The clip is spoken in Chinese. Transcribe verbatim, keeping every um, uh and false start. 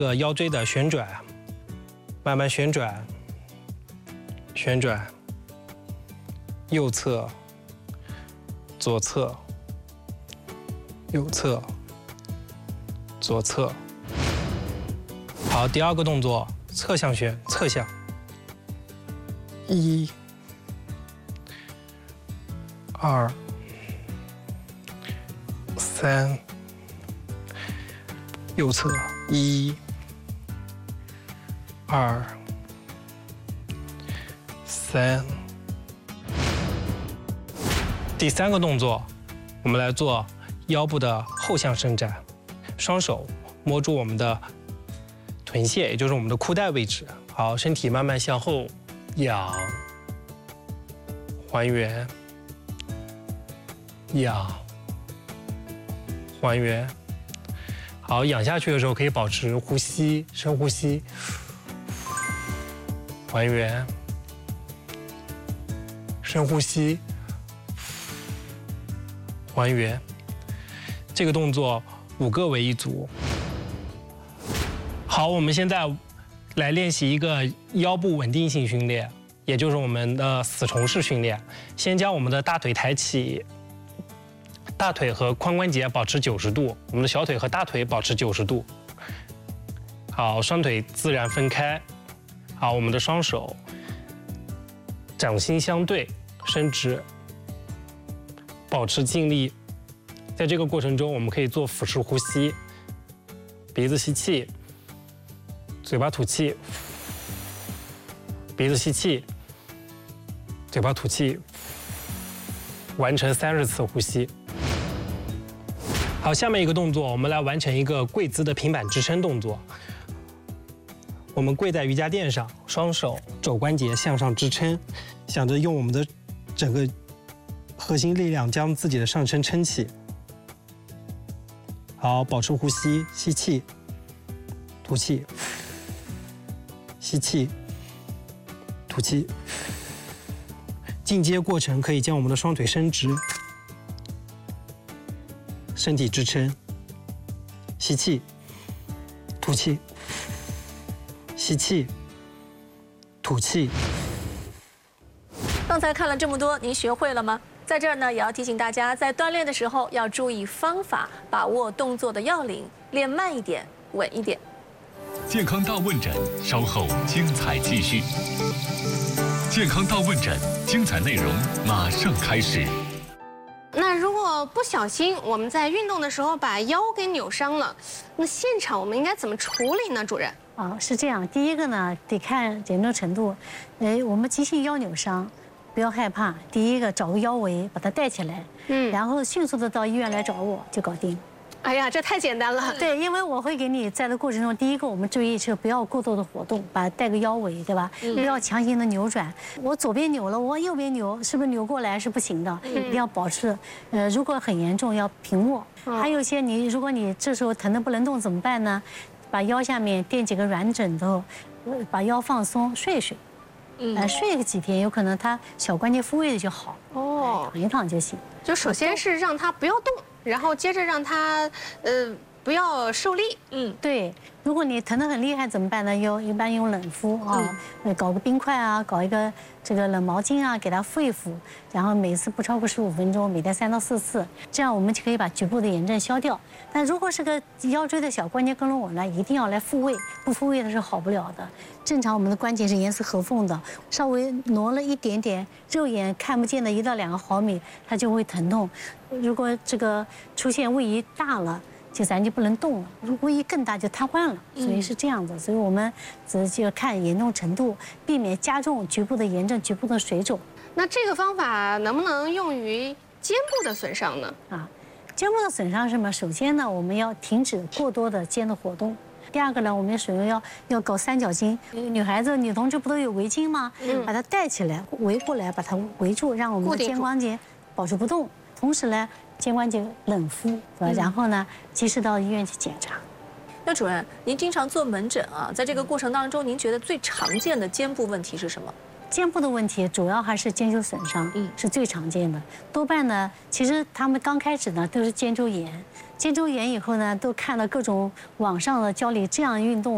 个腰椎的旋转，慢慢旋转，旋转，右侧，左侧，右侧，左侧。好，第二个动作，侧向旋，侧向。一，二，三，右侧，一，二，三。第三个动作，我们来做腰部的后向伸展，双手摸住我们的臀线，也就是我们的裤带位置。好，身体慢慢向后仰，还原，仰，还原。好，仰下去的时候可以保持呼吸，深呼吸，还原，深呼吸，还原。这个动作五个为一组。好，我们现在来练习一个腰部稳定性训练，也就是我们的死虫式训练。先将我们的大腿抬起，大腿和髋关节保持九十度，我们的小腿和大腿保持九十度。好，双腿自然分开。好，我们的双手掌心相对，伸直，保持静力。在这个过程中，我们可以做腹式呼吸，鼻子吸气，嘴巴吐气，鼻子吸气，嘴巴吐气，完成三十次呼吸。好，下面一个动作，我们来完成一个跪姿的平板支撑动作。我们跪在瑜伽垫上，双手肘关节向上支撑，想着用我们的整个核心力量将自己的上身撑起。好，保持呼吸，吸气，吐气，吸气，吐气。进阶过程可以将我们的双腿伸直，身体支撑，吸气，吐气，吸气，吐气。 刚才看了这么多，您学会了吗？在这儿呢，也要提醒大家，在锻炼的时候要注意方法，把握动作的要领，练慢一点，稳一点。 健康大问诊，稍后精彩继续。健康大问诊，精彩内容马上开始。 那如果不小心我们在运动的时候把腰给扭伤了，那现场我们应该怎么处理呢？主任？ 啊，是这样，第一个呢得看严重程度，呃，我们急性腰扭伤。不要害怕，第一个找个腰围把它带起来，嗯，然后迅速的到医院来找我就搞定。 哎呀，这太简单了。 对，因为我会给你在的过程中，第一个我们注意是不要过多的活动，把带个腰围，对吧？不要强行的扭转。我左边扭了，我右边扭，是不是扭过来是不行的？一定要保持，呃，如果很严重要平卧。还有一些你，如果你这时候疼得不能动怎么办呢？把腰下面垫几个软枕头，把腰放松，睡一睡。呃，睡个几天，有可能他小关节复位的就好。哦，躺一躺就行。 就首先是让他不要动，然后接着让他呃不要受力。嗯， 对。如果你疼得很厉害怎么办呢？用一般用冷敷啊，搞个冰块啊，搞一个这个冷毛巾啊，给它敷一敷，然后每次不超过十五分钟，每天三到四次，这样我们就可以把局部的炎症消掉。但如果是个腰椎的小关节更稳呢，一定要来复位，不复位的是好不了的。正常我们的关节是严丝合缝的，稍微挪了一点点，肉眼看不见的一到两个毫米，它就会疼痛。如果这个出现位移大了，就咱就不能动了，如果位移更大就瘫痪了，所以是这样子。所以我们只就看严重程度，避免加重局部的炎症、局部的水肿。 那这个方法能不能用于肩部的损伤呢？ 啊，肩部的损伤是什么？首先呢，我们要停止过多的肩的活动。第二个呢，我们首先要要搞三角巾。女孩子、女同志不都有围巾吗？嗯，把它带起来，围过来，把它围住，让我们的肩关节保持不动。同时呢，肩关节冷敷，对吧？然后呢，及时到医院去检查。 那主任，您经常做门诊啊，在这个过程当中，您觉得最常见的肩部问题是什么？ 肩部的问题主要还是肩周损伤，嗯，是最常见的。多半呢，其实他们刚开始呢都是肩周炎，肩周炎以后呢，都看了各种网上的教你这样运动。